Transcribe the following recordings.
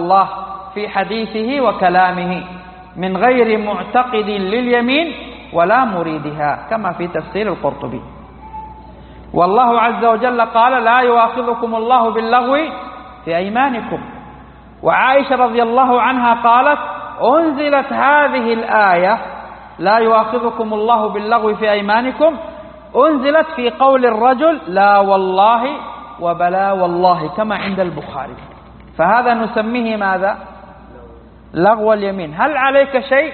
الله في حديثه وكلامه من غير معتقد لليمين ولا مريدها، كما في تفسير القرطبي. والله عز وجل قال: لا يؤاخذكم الله باللغو في أيمانكم. وعائشة رضي الله عنها قالت: أنزلت هذه الآية لا يؤاخذكم الله باللغو في أيمانكم، أنزلت في قول الرجل لا والله وبلا والله، كما عند البخاري. فهذا نسميه ماذا؟ لغو اليمين. هل عليك شيء؟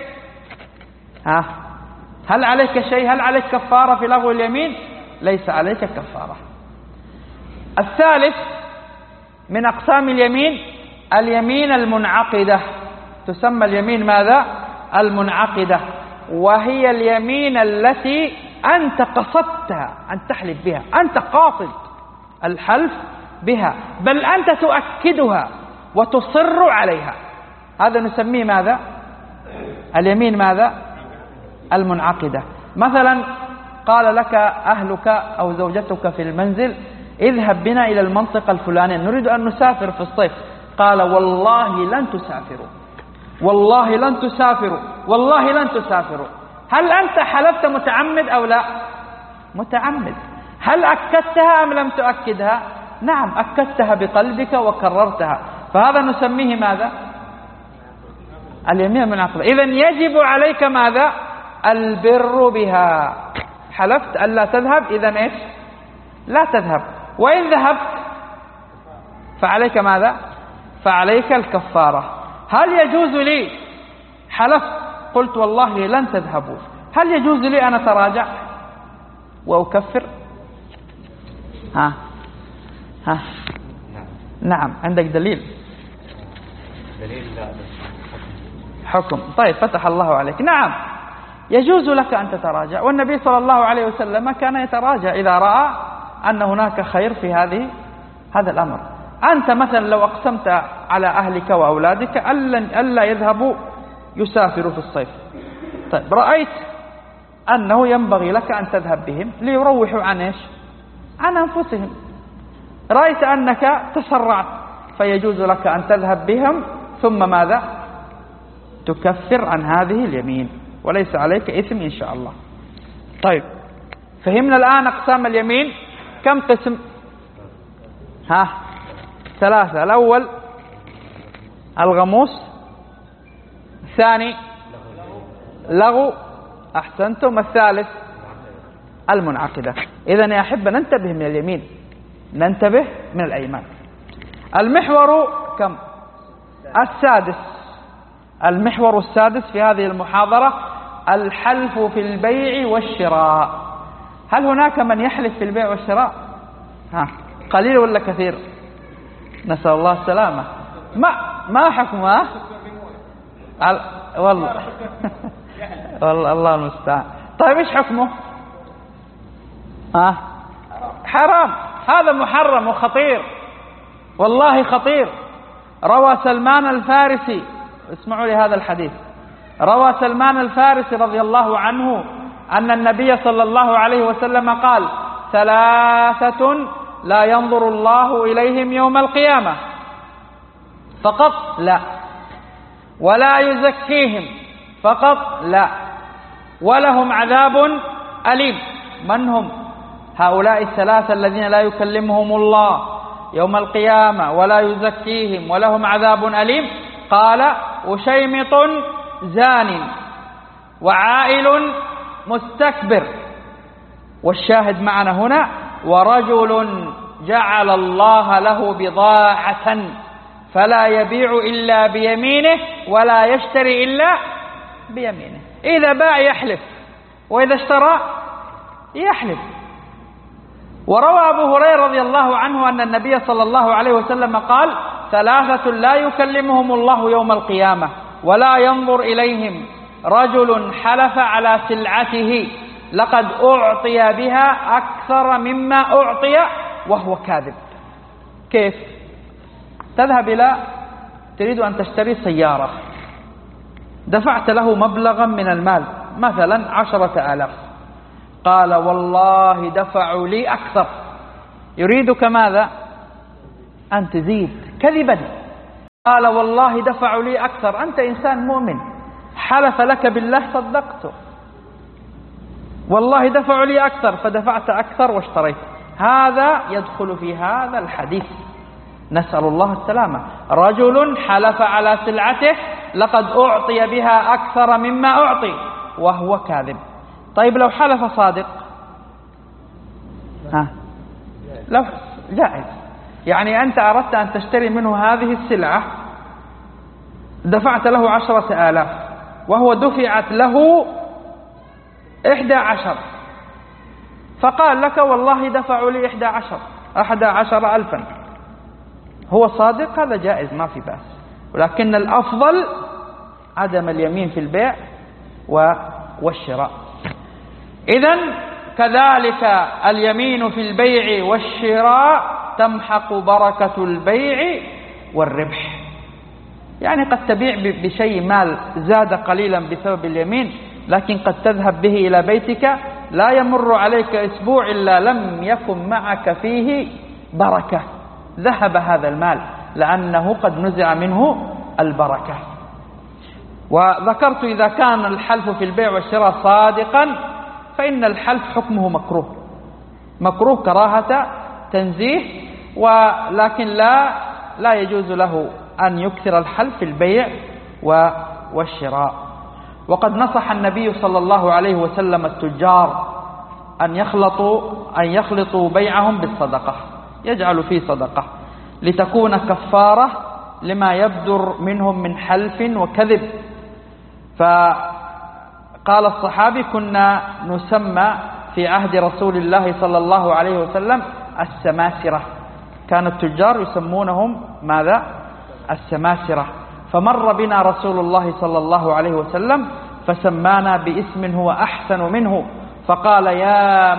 هل عليك شيء؟ هل عليك كفارة في لغو اليمين؟ ليس عليك كفارة. الثالث من أقسام اليمين اليمين المنعقدة، تسمى اليمين ماذا؟ المنعقدة، وهي اليمين التي أنت قصدتها أن تحلف بها، أنت قاصد الحلف بها، بل أنت تؤكدها وتصر عليها. هذا نسميه ماذا؟ اليمين ماذا؟ المنعقدة. مثلا قال لك أهلك أو زوجتك في المنزل: اذهب بنا إلى المنطقة الفلانية، نريد أن نسافر في الصيف. قال: والله لن تسافروا، والله لن تسافروا، والله لن تسافروا. هل أنت حلفت متعمد أو لا؟ متعمد. هل أكدتها أم لم تؤكدها؟ نعم، أكدتها بقلبك وكررتها. فهذا نسميه ماذا؟ اليمين المنعقدة. إذن يجب عليك ماذا؟ البر بها. حلفت ألا تذهب، إذن إيش؟ لا تذهب. وإن ذهبت فعليك ماذا؟ فعليك الكفارة. هل يجوز لي حلفت قلت والله لن تذهبوا، هل يجوز لي أن أتراجع وأكفر؟ نعم. عندك دليل؟ حكم. طيب، فتح الله عليك. نعم، يجوز لك أن تتراجع، والنبي صلى الله عليه وسلم كان يتراجع إذا رأى أن هناك خير في هذا الأمر. أنت مثلا لو أقسمت على أهلك وأولادك ألا يذهبوا يسافروا في الصيف، طيب رأيت أنه ينبغي لك أن تذهب بهم ليروحوا عن إيش؟ عن أنفسهم. رأيت أنك تسرعت، فيجوز لك أن تذهب بهم، ثم ماذا؟ تكفر عن هذه اليمين، وليس عليك إثم إن شاء الله. طيب، فهمنا الآن أقسام اليمين. كم قسم؟ ثلاثة. الأول الغموس، الثاني لغو، أحسنتم، الثالث المنعقدة. إذن يا أحبة ننتبه من اليمين، ننتبه من الأيمان. المحور كم؟ السادس. المحور السادس في هذه المحاضرة الحلف في البيع والشراء. هل هناك من يحلف في البيع والشراء؟ قليل ولا كثير؟ نسأل الله السلامة. ما حكمه؟ والله والله الله المستعان. طيب ايش حكمه؟ حرام. هذا محرم وخطير، والله خطير. روى سلمان الفارسي، اسمعوا لي هذا الحديث. روى سلمان الفارسي رضي الله عنه أن النبي صلى الله عليه وسلم قال: ثلاثة لا ينظر الله إليهم يوم القيامة فقط لا، ولا يزكيهم فقط لا، ولهم عذاب أليم. من هم هؤلاء الثلاثة الذين لا يكلمهم الله يوم القيامة ولا يزكيهم ولهم عذاب أليم؟ قال: وشيمط زان، وعائل مستكبر، والشاهد معنا هنا: ورجل جعل الله له بضاعة فلا يبيع إلا بيمينه ولا يشتري إلا بيمينه. إذا باع يحلف، وإذا اشترى يحلف. وروى أبو هريرة رضي الله عنه أن النبي صلى الله عليه وسلم قال: ثلاثة لا يكلمهم الله يوم القيامة ولا ينظر إليهم: رجل حلف على سلعته لقد أعطي بها أكثر مما أعطي وهو كاذب. كيف؟ تذهب تريد أن تشتري سيارة، دفعت له مبلغا من المال مثلا 10,000، قال: والله دفعوا لي أكثر. يريدك ماذا؟ أن تزيد كذبا. قال والله دفعوا لي أكثر، أنت إنسان مؤمن، حلف لك بالله صدقته، والله دفعوا لي أكثر فدفعت أكثر واشتريت. هذا يدخل في هذا الحديث، نسأل الله السلامة. رجل حلف على سلعته لقد أعطي بها أكثر مما أعطي وهو كاذب. طيب لو حلف صادق، لو جائز، يعني أنت أردت أن تشتري منه هذه السلعة، دفعت له 10,000 وهو دفعت له 11، فقال لك والله دفعوا لي 11,000، هو صادق، هذا جائز ما في بأس، ولكن الأفضل عدم اليمين في البيع والشراء. إذن كذلك اليمين في البيع والشراء تمحق بركة البيع والربح. يعني قد تبيع بشيء مال زاد قليلا بسبب اليمين، لكن قد تذهب به إلى بيتك لا يمر عليك أسبوع إلا لم يكن معك فيه بركة، ذهب هذا المال لأنه قد نزع منه البركة. وذكرت إذا كان الحلف في البيع والشراء صادقا فإن الحلف حكمه مكروه كراهة تنزيه، ولكن لا يجوز له أن يكثر الحلف في البيع والشراء. وقد نصح النبي صلى الله عليه وسلم التجار أن يخلطوا بيعهم بالصدقة، يجعل فيه صدقة لتكون كفارة لما يبدر منهم من حلف وكذب. فقال الصحابي: كنا نسمى في عهد رسول الله صلى الله عليه وسلم السماسرة، كان التجار يسمونهم ماذا؟ السماسرة. فمر بنا رسول الله صلى الله عليه وسلم فسمانا باسم هو أحسن منه، فقال: يا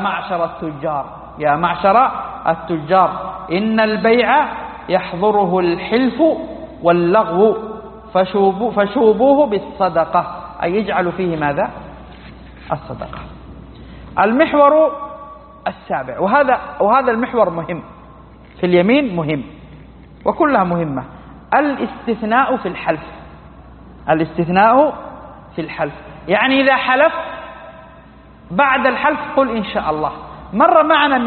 معشر التجار إن البيع يحضره الحلف واللغو فشوبوه بالصدقة، أي يجعل فيه ماذا؟ الصدقة. المحور السابع، وهذا المحور مهم في اليمين، مهم وكلها مهمة، الاستثناء في الحلف. الاستثناء في الحلف يعني إذا حلف بعد الحلف قل إن شاء الله. مر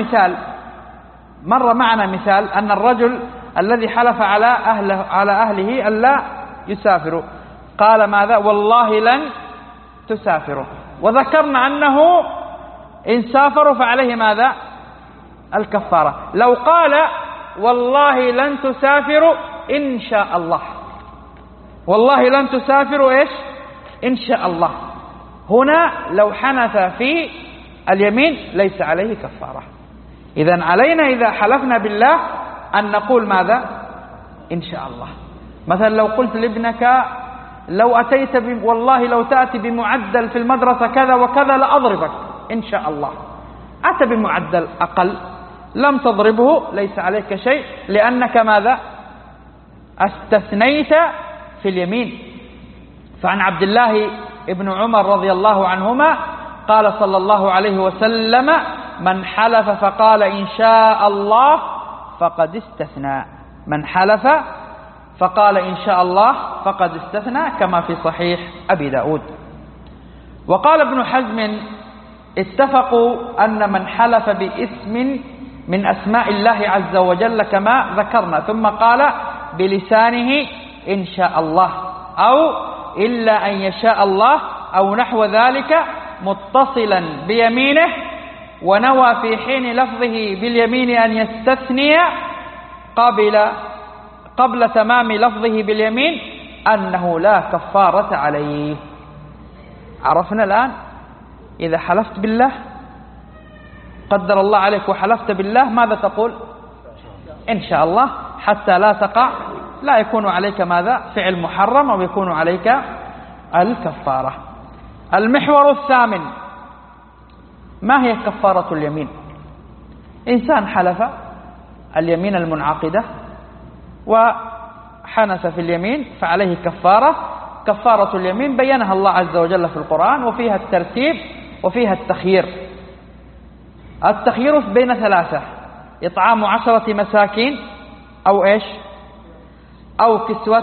معنا مثال أن الرجل الذي حلف على أهله ألا يسافروا قال ماذا؟ والله لن تسافروا، وذكرنا أنه إن سافروا فعليه ماذا؟ الكفارة. لو قال والله لن تسافروا إن شاء الله، والله لن تسافروا إيش؟ إن شاء الله، هنا لو حنث في اليمين ليس عليه كفارة. إذن علينا إذا حلفنا بالله أن نقول ماذا؟ إن شاء الله. مثلا لو قلت لابنك لو أتيت والله لو تأتي بمعدل في المدرسة كذا وكذا لأضربك، إن شاء الله. أتى بمعدل أقل لم تضربه، ليس عليك شيء، لأنك ماذا؟ استثنيت في اليمين. فعن عبد الله ابن عمر رضي الله عنهما قال صلى الله عليه وسلم: من حلف فقال إن شاء الله فقد استثنى. من حلف فقال إن شاء الله فقد استثنى، كما في صحيح أبي داود. وقال ابن حزم: اتفقوا أن من حلف باسم من أسماء الله عز وجل كما ذكرنا ثم قال بلسانه إن شاء الله أو إلا أن يشاء الله أو نحو ذلك متصلا بيمينه، ونوى في حين لفظه باليمين أن يستثني قبل تمام لفظه باليمين أنه لا كفارة عليه. عرفنا الآن إذا حلفت بالله، قدر الله عليك وحلفت بالله، ماذا تقول؟ إن شاء الله، حتى لا يكون عليك ماذا؟ فعل محرم، أو يكون عليك الكفارة. المحور الثامن: ما هي كفارة اليمين؟ إنسان حلف اليمين المنعقدة وحنث في اليمين فعليه كفارة. كفارة اليمين بينها الله عز وجل في القرآن، وفيها الترتيب وفيها التخيير. التخيير بين ثلاثة: إطعام 10 مساكين، أو إيش؟ أو كسوة